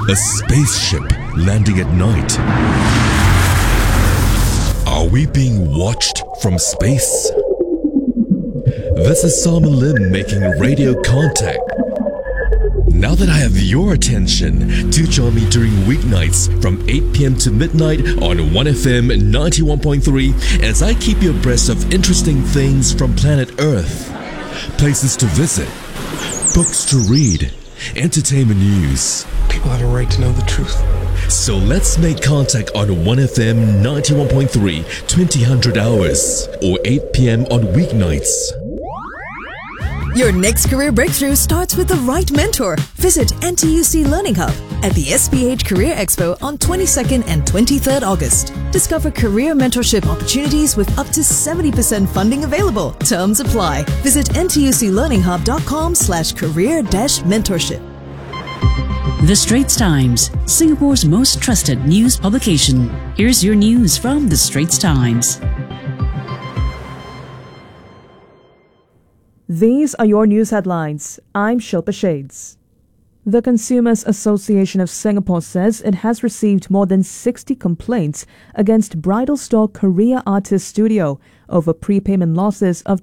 A spaceship landing at night. Are we being watched from space? This is Simon Lim making radio contact. Now that I have your attention, do join me during weeknights from 8 p.m. to midnight on 1FM 91.3 as I keep you abreast of interesting things from planet Earth. Places to visit, books to read, entertainment news. People have a right to know the truth. So let's make contact on 1FM 91.3, 2000 hours, or 8 p.m. on weeknights. Your next career breakthrough starts with the right mentor. Visit NTUC Learning Hub at the SPH Career Expo on 22nd and 23rd August. Discover career mentorship opportunities with up to 70% funding available. Terms apply. Visit ntuclearninghub.com/career-mentorship. The Straits Times, Singapore's most trusted news publication. Here's your news from The Straits Times. These are your news headlines. I'm Shilpa Shades. The Consumers Association of Singapore says it has received more than 60 complaints against bridal store Korea Artist Studio over prepayment losses of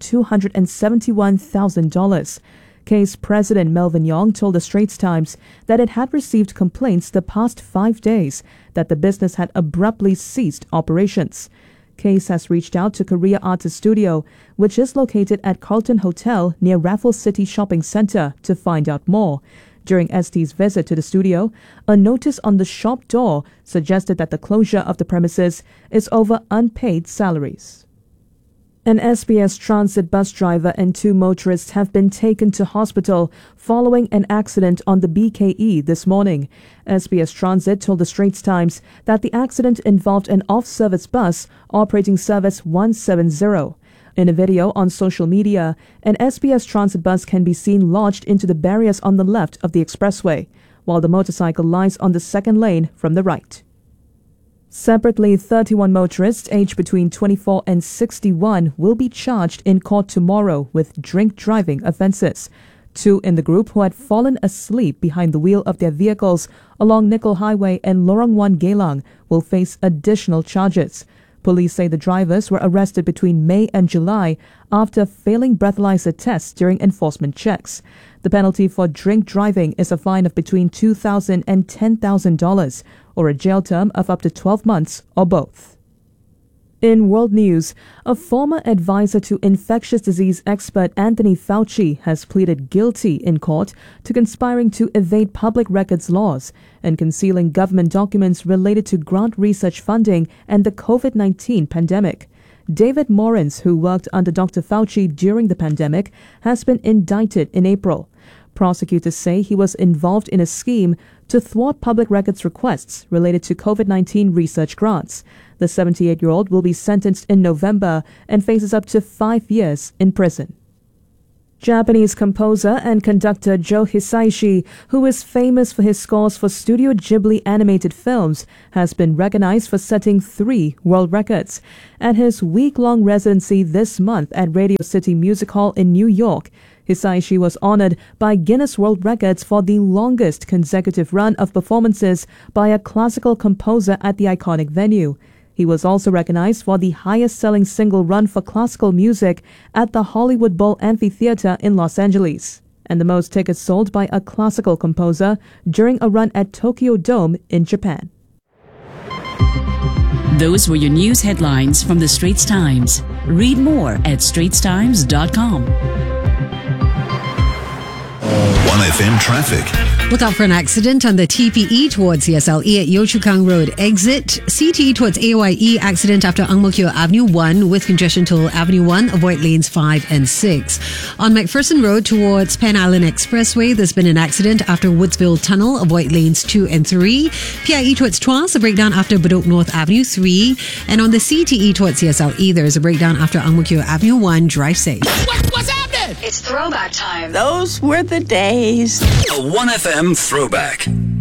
$271,000. Case President Melvin Yong told the Straits Times that it had received complaints the past 5 days that the business had abruptly ceased operations. Case has reached out to Korea Artist Studio, which is located at Carlton Hotel near Raffles City Shopping Centre, to find out more. During ST's visit to the studio, a notice on the shop door suggested that the closure of the premises is over unpaid salaries. An SBS Transit bus driver and 2 motorists have been taken to hospital following an accident on the BKE this morning. SBS Transit told the Straits Times that the accident involved an off-service bus operating service 170. In a video on social media, an SBS Transit bus can be seen lodged into the barriers on the left of the expressway, while the motorcycle lies on the second lane from the right. Separately, 31 motorists aged between 24 and 61 will be charged in court tomorrow with drink driving offences. 2 in the group who had fallen asleep behind the wheel of their vehicles along Nickel Highway and Lorong 1 Geylang will face additional charges. Police say the drivers were arrested between May and July after failing breathalyzer tests during enforcement checks. The penalty for drink driving is a fine of between $2,000 and $10,000 or a jail term of up to 12 months or both. In world news, a former advisor to infectious disease expert Anthony Fauci has pleaded guilty in court to conspiring to evade public records laws and concealing government documents related to grant research funding and the COVID-19 pandemic. David Morans, who worked under Dr. Fauci during the pandemic, has been indicted in April. Prosecutors say he was involved in a scheme to thwart public records requests related to COVID-19 research grants. The 78-year-old will be sentenced in November and faces up to 5 years in prison. Japanese composer and conductor Joe Hisaishi, who is famous for his scores for Studio Ghibli animated films, has been recognized for setting 3 world records. At his week-long residency this month at Radio City Music Hall in New York, Hisaishi was honored by Guinness World Records for the longest consecutive run of performances by a classical composer at the iconic venue. He was also recognized for the highest-selling single run for classical music at the Hollywood Bowl Amphitheater in Los Angeles, and the most tickets sold by a classical composer during a run at Tokyo Dome in Japan. Those were your news headlines from The Straits Times. Read more at straitstimes.com. 1FM traffic. Look out for an accident on the TPE towards CSLE at Yio Chu Kang Road exit. CTE towards AYE accident after Ang Mo Kio Avenue 1 with congestion till Avenue 1. Avoid lanes 5 and 6. On McPherson Road towards Pan Island Expressway, there's been an accident after Woodsville Tunnel. Avoid lanes 2 and 3. PIE towards Tuas, a breakdown after Bedok North Avenue 3. And on the CTE towards CSLE, there is a breakdown after Ang Mo Kio Avenue 1. Drive safe. What's happening? It's throwback time. Those were the days. A 1FM throwback.